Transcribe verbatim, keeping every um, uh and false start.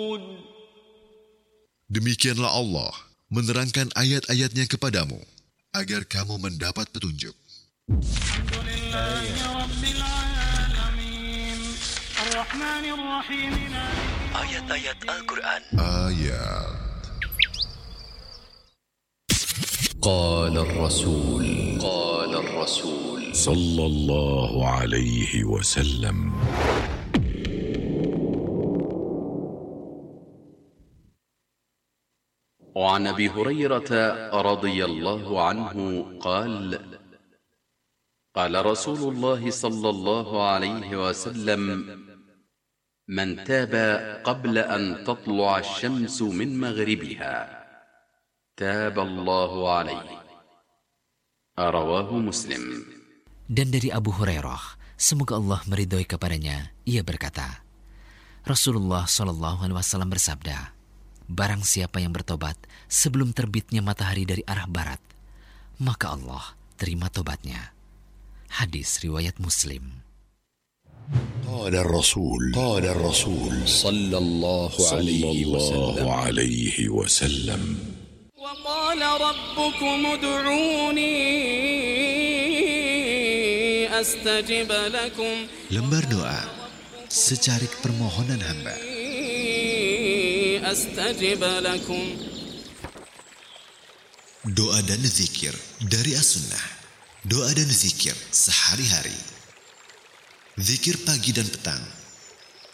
Demikianlah Allah menerangkan ayat-ayatnya kepadamu agar kamu mendapat petunjuk. Ayat-ayat Al-Quran. Ayat. قال الرسول قال الرسول صلى الله عليه وسلم. وعن أبي هريرة رضي الله عنه قال قال رسول الله صلى الله عليه وسلم من تاب قبل أن تطلع الشمس من مغربها تاب الله عليه. رواه مسلم. Dan dari Abu Hurairah, semoga Allah meridhoi kepadanya, ia berkata, Rasulullah shallallahu alaihi wasallam bersabda, barang siapa yang bertobat sebelum terbitnya matahari dari arah barat, maka Allah terima tobatnya. Hadis riwayat Muslim. قال الرسول قال الرسول صلى الله عليه وسلم عليه وسلم. وقال ربكم ادعوني أستجب لكم. Lembar doa, secarik permohonan hamba. أستجب لكم. Doa dan zikir dari As-Sunnah. Doa dan zikir sehari-hari. Zikir pagi dan petang